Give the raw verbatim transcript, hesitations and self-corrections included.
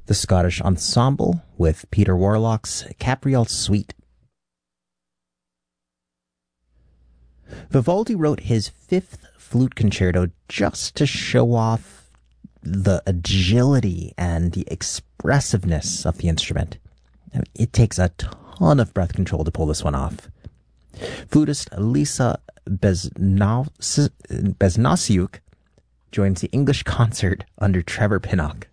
the Scottish Ensemble with Peter Warlock's Capriole Suite. Vivaldi wrote his fifth flute concerto just to show off the agility and the expressiveness of the instrument. It takes a ton of breath control to pull this one off. Flutist Lisa Beznasiuk joins the English concert under Trevor Pinnock.